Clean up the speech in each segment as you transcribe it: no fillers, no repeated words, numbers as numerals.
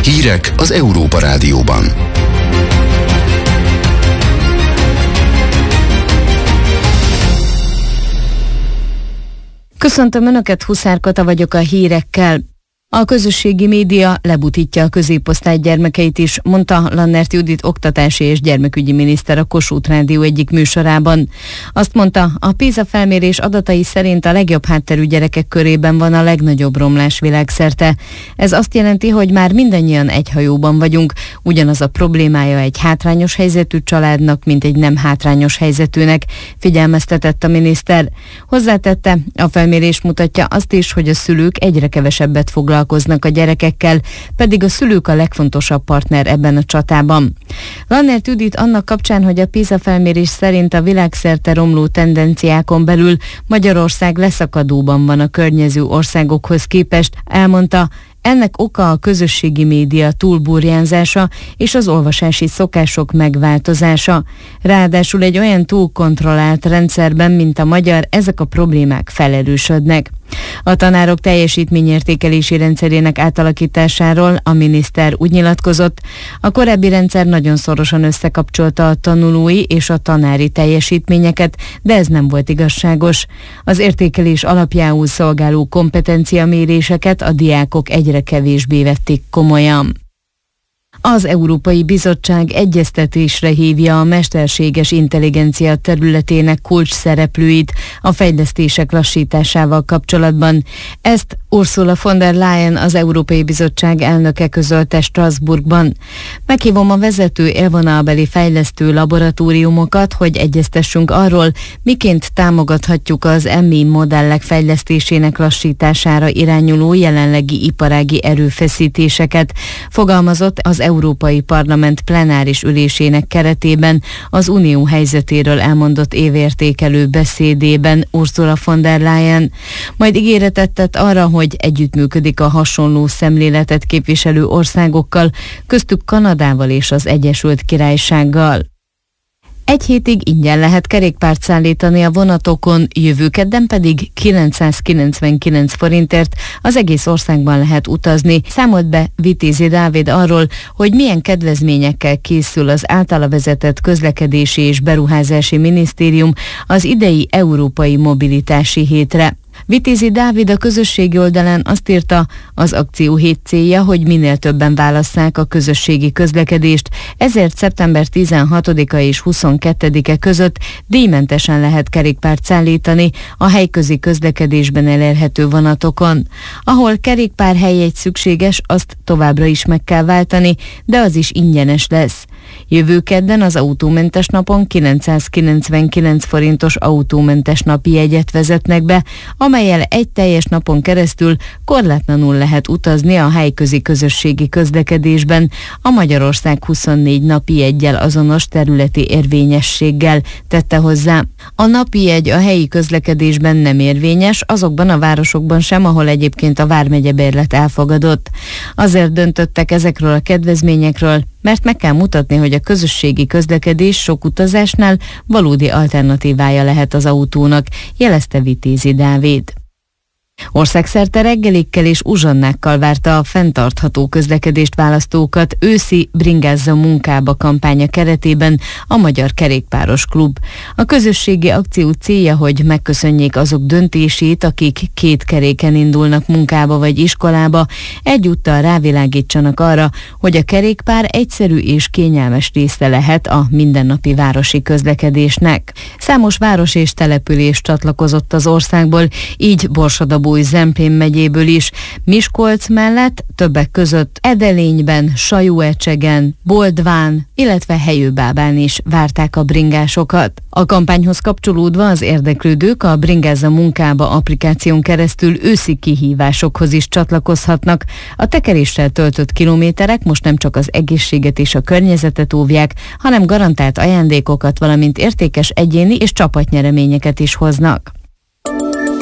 Hírek az Európa Rádióban. Köszöntöm Önöket, Huszár Kata vagyok a hírekkel. A közösségi média lebutítja a középosztály gyermekeit is, mondta Lannert Judit oktatási és gyermekügyi miniszter a Kossuth Rádió egyik műsorában. Azt mondta, a PISA felmérés adatai szerint a legjobb hátterű gyerekek körében van a legnagyobb romlás világszerte. Ez azt jelenti, hogy már mindannyian egy hajóban vagyunk. Ugyanaz a problémája egy hátrányos helyzetű családnak, mint egy nem hátrányos helyzetűnek, figyelmeztetett a miniszter. Hozzátette, a felmérés mutatja azt is, hogy a szülők egyre kevesebbet foglalkoznak a gyerekekkel, pedig a szülők a legfontosabb partner ebben a csatában. Lannert Judit annak kapcsán, hogy a PISA felmérés szerint a világszerte romló tendenciákon belül Magyarország leszakadóban van a környező országokhoz képest, elmondta, ennek oka a közösségi média túlburjánzása és az olvasási szokások megváltozása. Ráadásul egy olyan túlkontrollált rendszerben, mint a magyar, ezek a problémák felerősödnek. A tanárok teljesítményértékelési rendszerének átalakításáról a miniszter úgy nyilatkozott, a korábbi rendszer nagyon szorosan összekapcsolta a tanulói és a tanári teljesítményeket, de ez nem volt igazságos. Az értékelés alapjául szolgáló kompetenciaméréseket a diákok egyre kevésbé vették komolyan. Az Európai Bizottság egyeztetésre hívja a mesterséges intelligencia területének kulcs szereplőit a fejlesztések lassításával kapcsolatban. Ezt Ursula von der Leyen, az Európai Bizottság elnöke közölte Strasbourgban. Meghívom a vezető élvonalbeli fejlesztő laboratóriumokat, hogy egyeztessünk arról, miként támogathatjuk az MI modellek fejlesztésének lassítására irányuló jelenlegi iparági erőfeszítéseket, fogalmazott az Európai Parlament plenáris ülésének keretében az Unió helyzetéről elmondott évértékelő beszédében Ursula von der Leyen. Majd ígéretet tett arra, hogy együttműködik a hasonló szemléletet képviselő országokkal, köztük Kanadával és az Egyesült Királysággal. Egy hétig ingyen lehet kerékpárt szállítani a vonatokon, jövő kedden pedig 999 forintért az egész országban lehet utazni. Számolt be Vitézi Dávid arról, hogy milyen kedvezményekkel készül az általa vezetett Közlekedési és Beruházási Minisztérium az idei Európai Mobilitási Hétre. Vitézi Dávid a közösségi oldalán azt írta, az akcióhét célja, hogy minél többen válasszák a közösségi közlekedést, ezért szeptember 16-a és 22-e között díjmentesen lehet kerékpárt szállítani a helyközi közlekedésben elérhető vonatokon. Ahol kerékpárhelyjegy szükséges, azt továbbra is meg kell váltani, de az is ingyenes lesz. Jövő kedden az autómentes napon 999 forintos autómentes napi jegyet vezetnek be, amellyel egy teljes napon keresztül korlátlanul lehet utazni a helyközi közösségi közlekedésben, a Magyarország 24 napi jeggyel azonos területi érvényességgel, tette hozzá. A napi jegy a helyi közlekedésben nem érvényes, azokban a városokban sem, ahol egyébként a vármegyebérlet elfogadott. Azért döntöttek ezekről a kedvezményekről, mert meg kell mutatni, hogy a közösségi közlekedés sok utazásnál valódi alternatívája lehet az autónak, jelezte Vitézi Dávid. Országszerte reggelikkel és uzsonnákkal várta a fenntartható közlekedést választókat őszi Bringázza munkába kampánya keretében a Magyar Kerékpáros Klub. A közösségi akció célja, hogy megköszönjék azok döntését, akik két keréken indulnak munkába vagy iskolába, egyúttal rávilágítsanak arra, hogy a kerékpár egyszerű és kényelmes része lehet a mindennapi városi közlekedésnek. Számos város és település csatlakozott az országból, így Borsod-Abaúj-Zemplén megyéből is, Miskolc mellett többek között Edelényben, Sajóecsegen, Boldván, illetve Helyőbábán is várták a bringásokat. A kampányhoz kapcsolódva az érdeklődők a Bringázza munkába applikáción keresztül őszi kihívásokhoz is csatlakozhatnak. A tekeréssel töltött kilométerek most nem csak az egészséget és a környezetet óvják, hanem garantált ajándékokat, valamint értékes egyéni és csapatnyereményeket is hoznak.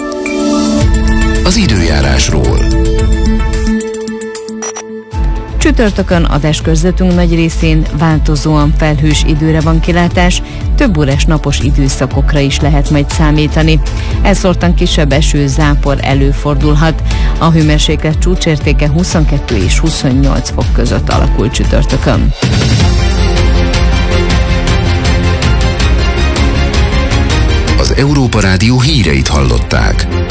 Az időjárásról. Csütörtökön adáskörzetünk nagy részén változóan felhős időre van kilátás, több órás napos időszakokra is lehet majd számítani. Elszórtan kisebb eső, zápor előfordulhat. A hőmérséklet csúcsértéke 22 és 28 fok között alakul csütörtökön. Az Európa Rádió híreit hallották.